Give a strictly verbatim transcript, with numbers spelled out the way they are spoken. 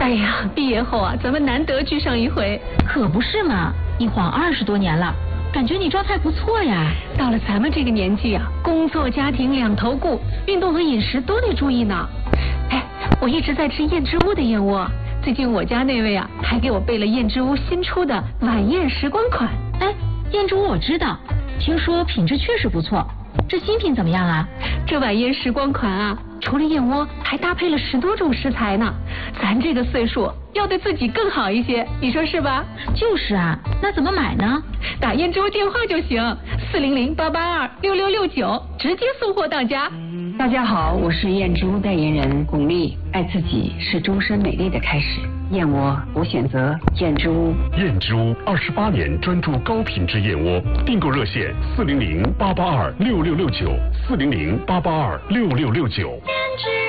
哎呀，毕业后啊，咱们难得聚上一回。 可不是嘛，一晃二十多年了，感觉你状态不错呀。 到了咱们这个年纪啊，工作家庭两头顾，运动和饮食都得注意呢。哎，我一直在吃燕之屋的燕窝，最近我家那位啊，还给我备了燕之屋新出的晚宴时光款。 哎，燕之屋我知道，听说品质确实不错。这新品怎么样啊？ 这晚宴时光款啊，除了燕窝，还搭配了十多种食材呢。咱这个岁数要对自己更好一些，你说是吧？ 就是啊，那怎么买呢？ 打燕之屋电话就行，四零零八八二六六六九，直接送货到家。 大家好，我是燕之屋代言人巩俐。爱自己是终身美丽的开始，燕窝我选择燕之屋。 燕之屋二十八年专注高品质燕窝，订购热线四零零八八二六六六九，四零零八八二六六六九。